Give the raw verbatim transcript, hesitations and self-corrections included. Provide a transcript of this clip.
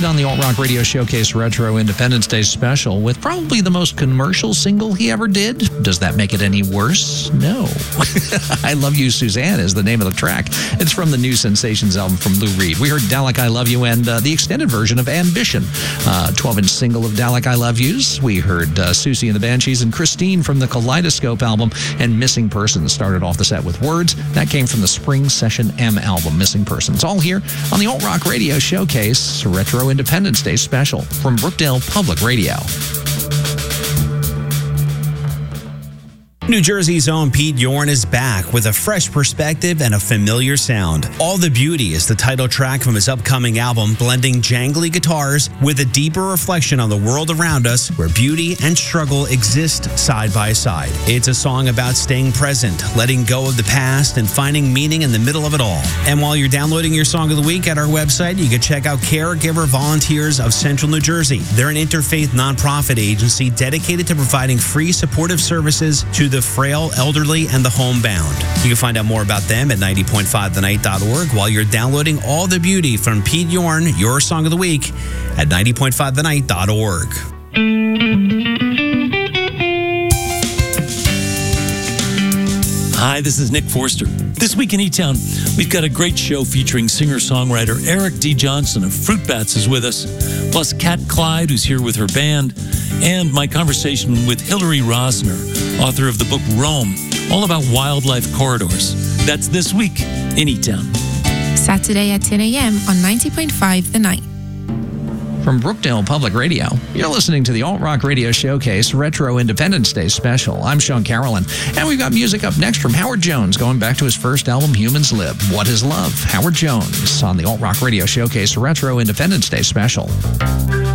on the Alt Rock Radio Showcase Retro Independence Day special with probably the most commercial single he ever did. Does that make it any worse? No. I Love You, Suzanne is the name of the track. It's from the new Sensations album from Lou Reed. We heard Dalek, I Love You, and uh, the extended version of Ambition, uh, twelve-inch single of Dalek, I Love Yous. We heard uh, Susie and the Banshees and Christine from the Kaleidoscope album, and Missing Persons started off the set with Words. That came from the Spring Session M album, Missing Persons. All here on the Alt Rock Radio Showcase Retro Independence Day special from Brookdale Public Radio. New Jersey's own Pete Yorn is back with a fresh perspective and a familiar sound. All the Beauty is the title track from his upcoming album, blending jangly guitars with a deeper reflection on the world around us where beauty and struggle exist side by side. It's a song about staying present, letting go of the past, and finding meaning in the middle of it all. And while you're downloading your song of the week at our website, you can check out Caregiver Volunteers of Central New Jersey. They're an interfaith nonprofit agency dedicated to providing free supportive services to the the frail, elderly, and the homebound. You can find out more about them at ninety point five the night dot org while you're downloading All the Beauty from Pete Yorn, your song of the week, at ninety point five the night dot org. Hi, this is Nick Forster. This week in E-Town, we've got a great show featuring singer-songwriter Eric D. Johnson of Fruit Bats is with us, plus Kat Clyde, who's here with her band, and my conversation with Hillary Rosner, author of the book Rome, all about wildlife corridors. That's this week in E-Town. Saturday at ten a.m. on ninety point five The Night. From Brookdale Public Radio, you're listening to the Alt Rock Radio Showcase Retro Independence Day special. I'm Sean Carolyn, and we've got music up next from Howard Jones, going back to his first album, Humans Live. What is Love? Howard Jones on the Alt Rock Radio Showcase Retro Independence Day special.